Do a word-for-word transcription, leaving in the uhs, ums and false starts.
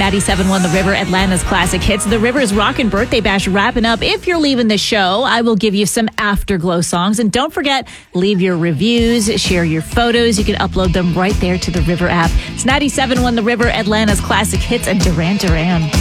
ninety-seven point one The River, Atlanta's classic hits. The River's Rockin' Birthday Bash wrapping up. If you're leaving the show, I will give you some Afterglow songs. And don't forget, leave your reviews, share your photos. You can upload them right there to the River app. It's ninety-seven point one The River, Atlanta's classic hits, and Duran Duran.